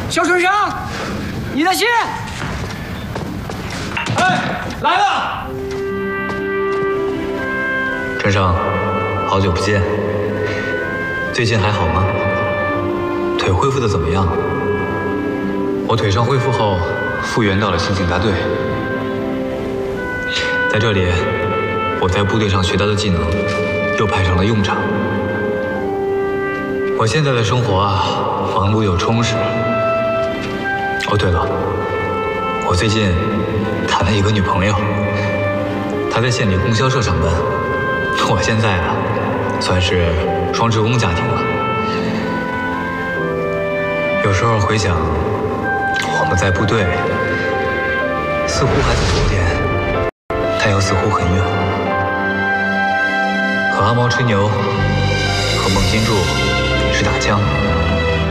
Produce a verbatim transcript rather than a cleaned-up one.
小春生，你的信。 哎，来了。 春生，好久不见，最近还好吗？腿恢复的怎么样？我腿伤恢复后，复员到了刑警大队，在这里，我在部队上学到的技能又派上了用场。我现在的生活啊，忙碌又充实。哦，对了，我最近谈了一个女朋友，她在县里供销社上班。我现在啊，算是双职工家庭了。有时候回想，我们在部队，似乎还在昨天，但又似乎很远。和阿毛吹牛，和孟金柱是打枪。